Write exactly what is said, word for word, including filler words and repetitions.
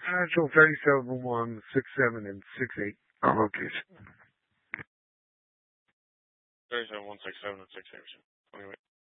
Actual thirty-seven one, six seven, and six eight are location. thirty-seven one six seven and six eight. Anyway.